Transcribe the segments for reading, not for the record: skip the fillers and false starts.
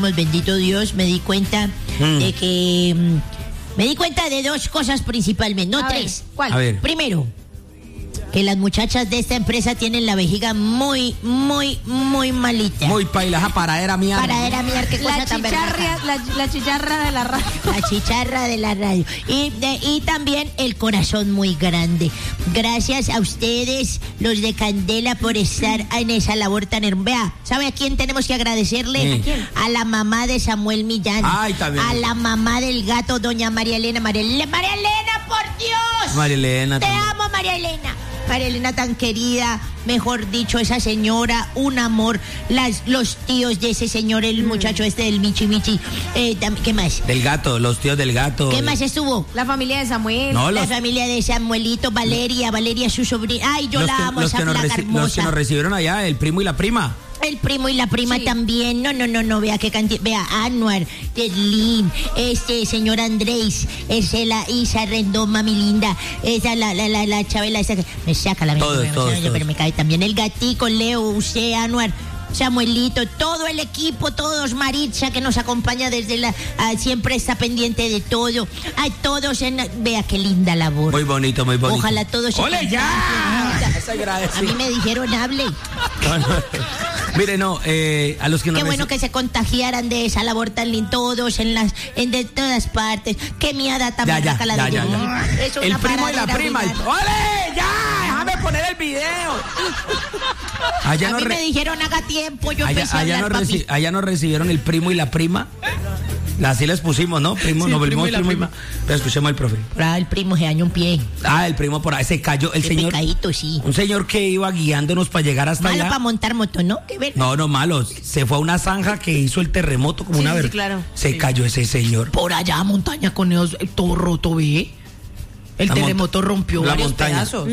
Bendito Dios, me di cuenta de que... me di cuenta de dos cosas principalmente, no tres. ¿Cuál? A ver. Primero, que las muchachas de esta empresa tienen la vejiga muy malita. Muy pailaja, paradera mía. Paradera mía, qué cosa tan berraca. La chicharra de la radio. La chicharra de la radio. Y también el corazón muy grande. Gracias a ustedes, los de Candela, por estar en esa labor tan hermosa. Vea, ¿sabe a quién tenemos que agradecerle? ¿A quién? A la mamá de Samuel Millán. Ay, también. A la mamá del gato, doña María Elena. María Elena, por Dios. María Elena Te también. amo, María Elena. María Elena tan querida, mejor dicho, esa señora, un amor. Los tíos de ese señor, el muchacho este del Michi. ¿Qué más? Del gato, los tíos del gato. ¿Qué más estuvo? La familia de Samuel. No, La los, familia de Samuelito, Valeria su sobrina. Ay, yo la amo, esa flaca los que hermosa. nos recibieron allá, el primo y la prima. El primo y la prima Sí. también. No, vea qué cantidad. Vea, Anuar, Terlín, señor Andrés, la Isa Rendón, mami linda, la Chabela, esa que me saca la Todos. pero me cae también el gatico, Leo, usted, Anuar, Samuelito, todo el equipo, todos, Maritza, que nos acompaña desde siempre está pendiente de todo. Ay, todos, vea qué linda labor. Muy bonito. Ojalá todos se ¡Ole, ya! A mí me dijeron, hable. Mire, a los que nos Qué bueno que se contagiaran de esa labor tan linda, todos de todas partes. Qué miada también Ya. saca la de Es una El primo y la paradera prima. brutal. ¡Ole, ya! Déjame poner el video. Allá A nos mí me dijeron haga tiempo, yo empecé a hablar, papi. allá nos recibieron el primo y la prima. Así les pusimos, ¿no? Primo, Sí, nos primo volvimos y la primo y prima. Pero escuchemos al profe. El primo se dañó un pie. El primo por ahí se cayó. El Qué señor. pecadito, sí. Un señor que iba guiándonos para llegar hasta Malo allá. para montar moto, ¿no? Qué ver. No, malo. Se fue a una zanja que hizo el terremoto como una vez. Sí, claro. Se cayó ese señor. Por allá a montaña con esos, todo roto, ve. El La terremoto rompió la varios montaña. pedazos.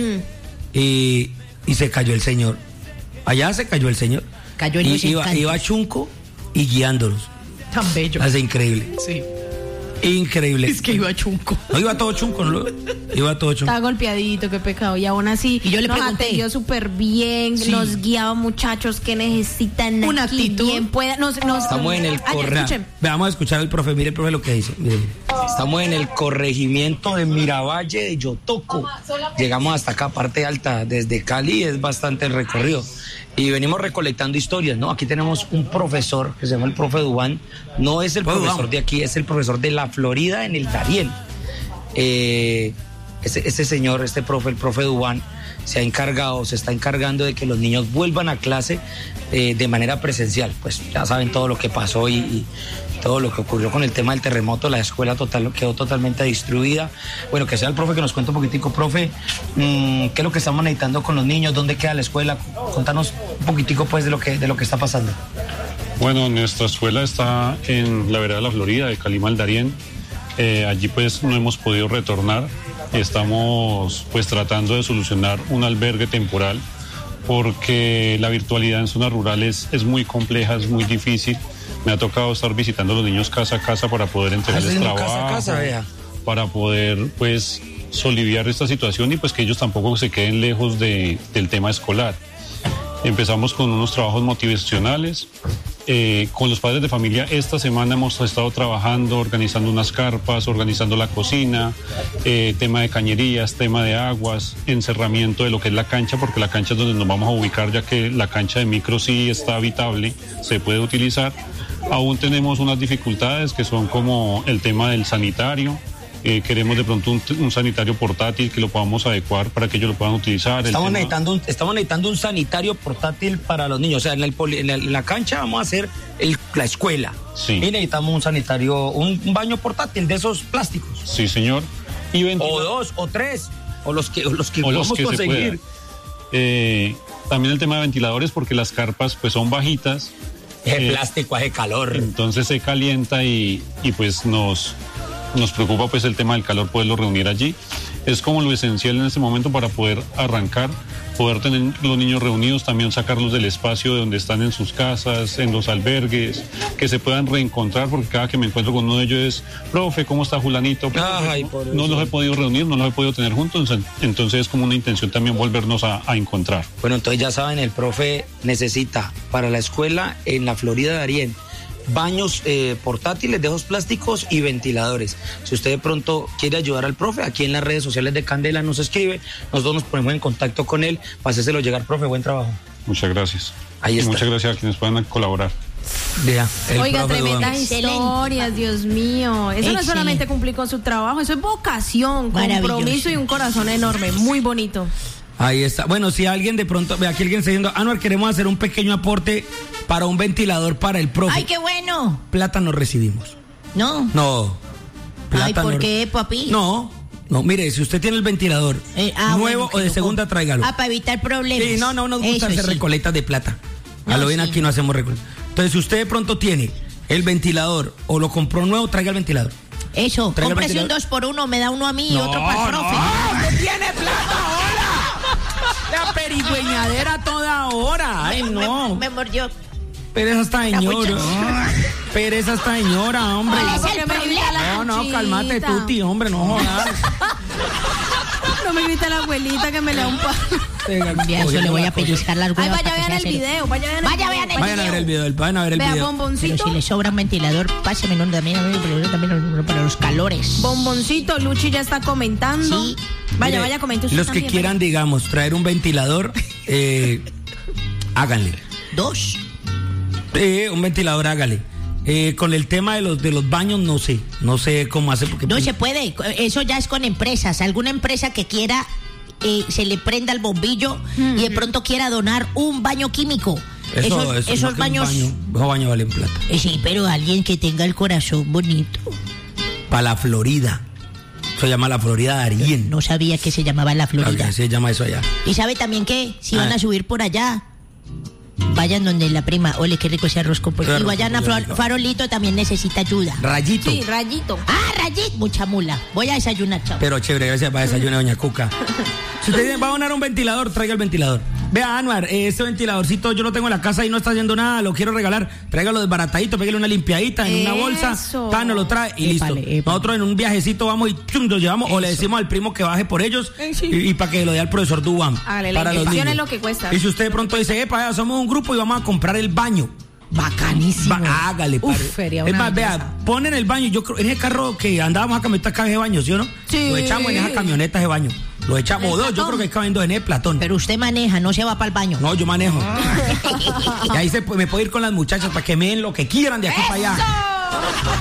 Y se cayó el señor. Allá se cayó el señor. Cayó en y los iba encantos. chunco y guiándonos. Tan bello. Hace increíble. Sí. Increíble. Es que iba chunco. No iba todo chunco, ¿no? Iba todo chunco. Estaba golpeadito, qué pecado. Y aún así, Y yo le nos pregunté. atendió súper bien, Sí. nos guiaba muchachos que necesitan Una aquí, actitud. bien pueda. Estamos en el escuchen. Vamos a escuchar al profe. Mire el profe lo que dice. Mire. Estamos en el corregimiento de Miravalle de Yotoco. Llegamos hasta acá, parte alta, desde Cali, es bastante el recorrido. Y venimos recolectando historias, ¿no? Aquí tenemos un profesor que se llama el profe Dubán. No es el profesor de aquí, es el profesor de la Florida en el Darién. Ese señor, el profe Dubán, se está encargando de que los niños vuelvan a clase de manera presencial. Pues ya saben todo lo que pasó y todo lo que ocurrió con el tema del terremoto, la escuela quedó totalmente destruida. Bueno, que sea el profe que nos cuente un poquitico. Profe, ¿qué es lo que estamos necesitando con los niños? ¿Dónde queda la escuela? Contanos un poquitico pues de lo que está pasando. Bueno, nuestra escuela está en la vereda de la Florida, de Calima al Darién. Allí pues no hemos podido retornar. Estamos pues tratando de solucionar un albergue temporal porque la virtualidad en zonas rurales es muy compleja, es muy difícil. Me ha tocado estar visitando a los niños casa a casa para poder entregarles trabajo, para poder pues soliviar esta situación y pues que ellos tampoco se queden lejos del tema escolar. Empezamos con unos trabajos motivacionales. Con los padres de familia esta semana hemos estado trabajando, organizando unas carpas, organizando la cocina, tema de cañerías, tema de aguas, encerramiento de lo que es la cancha, porque la cancha es donde nos vamos a ubicar, ya que la cancha de micro sí está habitable, se puede utilizar. Aún tenemos unas dificultades que son como el tema del sanitario. Queremos de pronto un sanitario portátil que lo podamos adecuar para que ellos lo puedan utilizar. Estamos necesitando un sanitario portátil para los niños. O sea, en la cancha vamos a hacer la escuela. Sí. Y necesitamos un sanitario, un baño portátil de esos plásticos. Sí, señor. Y O 2 o 3, o los que podamos conseguir. También el tema de ventiladores, porque las carpas pues son bajitas. El plástico hace calor. Entonces se calienta y pues nos preocupa pues el tema del calor, poderlo reunir allí. Es como lo esencial en este momento para poder arrancar, poder tener los niños reunidos, también sacarlos del espacio de donde están en sus casas, en los albergues, que se puedan reencontrar, porque cada que me encuentro con uno de ellos es, profe, ¿cómo está fulanito? Profe, no los he podido reunir, no los he podido tener juntos, entonces es como una intención también volvernos a encontrar. Bueno, entonces ya saben, el profe necesita para la escuela en la Florida de Darién baños portátiles de esos plásticos y ventiladores. Si usted de pronto quiere ayudar al profe, aquí en las redes sociales de Candela nos escribe, nosotros nos ponemos en contacto con él, hacérselo llegar, profe, buen trabajo. Muchas gracias. Ahí Y está. muchas gracias a quienes puedan colaborar. Vea, el Oiga, profe tremendas Duan. historias, Dios mío. Eso no es Excelente. solamente cumplir con su trabajo, eso es vocación, Maravilloso. compromiso y un corazón enorme. Muy bonito. Ahí está. Bueno, si alguien de pronto, ve aquí alguien está diciendo, Anuar, queremos hacer un pequeño aporte para un ventilador para el profe. ¡Ay, qué bueno! Plata no recibimos. No. No. Ay, Plata ¿por no- qué, papi? No, mire, si usted tiene el ventilador nuevo bueno, o de que segunda, lo- tráigalo. Ah, para evitar problemas. Sí, no nos gusta Eso hacer sí. recolectas de plata. A No, lo bien sí. aquí no hacemos recolectas. Entonces, si usted de pronto tiene el ventilador o lo compró nuevo, traiga el ventilador. Eso, Traiga el cómprese un ventilador. 2x1, me da uno a mí y otro para el profe. ¡No tiene plata ahora! La perigüeñadera toda hora. Ay, no. Me mordió. Pereza esta señora. mucho. Pereza esta señora, hombre. ¿Cuál es ¿Por qué el me grita problema? la No, cuchita? cálmate, Tuti, hombre, no jodas. No me grita la abuelita que me le da un palo. Ya, eso le voy a pellizcar las Ay, huevas vaya, para que vean sea el serio. video, vaya, vean el Vaya, video. vean el Vayan a ver el video, vayan a ver el Vea, video. Pero bomboncito. si le sobra un ventilador, páseme uno también a mí, pero también para los calores. Bomboncito, Luchi ya está comentando. Sí. Vaya, Mire, vaya, comente usted los que también, quieran, digamos, traer un ventilador, háganle. 2. Un ventilador, hágale. Con el tema de los baños, no sé cómo hacer. Porque No se puede, eso ya es con empresas. Alguna empresa que quiera, se le prenda el bombillo y de pronto quiera donar un baño químico. Esos baños. Esos baños valen plata. Sí, pero alguien que tenga el corazón bonito. Para la Florida. Se llama la Florida de Arién. No sabía que se llamaba la Florida. Así se llama eso allá. Y sabe también que si van Ah. a subir por allá, vayan donde la prima. Ole, qué rico ese arroz con pollo. Qué Y arroz vayan a con pollo, rico. Farolito, también necesita ayuda. Rayito. Sí, rayito. Ah, Rayit, mucha mula. Voy a desayunar, chao. Pero chévere, gracias para desayunar, doña Cuca. Si usted va a donar un ventilador, traiga el ventilador. Vea, Anuar, este ventiladorcito yo lo tengo en la casa y no está haciendo nada, lo quiero regalar. Tráigalo desbaratadito, pégale una limpiadita en una bolsa, Eso. nos lo trae y Épale, listo. épale. Nosotros en un viajecito vamos y ¡chum! Los llevamos o le decimos al primo que baje por ellos Sí. y para que lo dé al profesor Duban. Hágale, la para los inversión niños. es lo que cuesta. Y si usted de pronto dice, ya somos un grupo y vamos a comprar el baño. Bacanísimo. Hágale, Uf, padre. sería Es una más, belleza. vea, ponen el baño. Yo creo, en ese carro que andábamos a camioneta cabe de baño, ¿sí o no? Sí. Lo echamos en esa camioneta de baño. Lo echamos ¿En el dos, yo Platón? creo que caben dos en el Platón. Pero usted maneja, no se va para el baño. No, yo manejo. Y ahí me puedo ir con las muchachas para que me den lo que quieran de aquí para allá.